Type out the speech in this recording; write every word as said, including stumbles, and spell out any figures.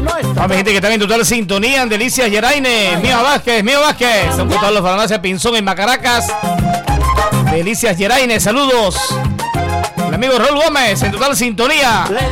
A mi gente que está en total sintonía en Delicias Yeraine. Mío Vázquez, Mío Vázquez. Son todos los farmacias Pinzón en Macaracas. Delicias Yeraine, saludos. El amigo Raúl Gómez en total sintonía.